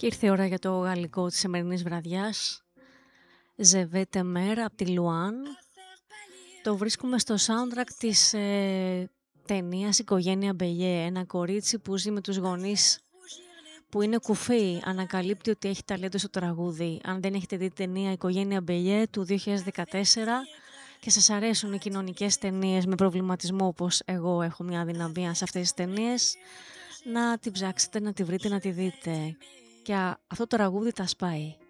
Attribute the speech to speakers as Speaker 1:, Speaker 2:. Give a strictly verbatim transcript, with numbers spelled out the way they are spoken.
Speaker 1: Και ήρθε η ώρα για το γαλλικό της σημερινής βραδιάς. Ζεβέτε Μέρα από τη Λουάν. Το βρίσκουμε στο soundtrack της ε, ταινίας «Οικογένεια Μπελιέ». Ένα κορίτσι που ζει με τους γονείς που είναι κουφή. Ανακαλύπτει ότι έχει ταλέντο στο τραγούδι. Αν δεν έχετε δει την ταινία «Οικογένεια Μπελιέ» του δύο χιλιάδες δεκατέσσερα και σας αρέσουν οι κοινωνικές ταινίες με προβληματισμό, όπως εγώ έχω μια αδυναμία σε αυτές τις ταινίες, να την ψάξετε, να τη βρείτε, να τη δείτε. Και αυτό το τραγούδι τα σπάει.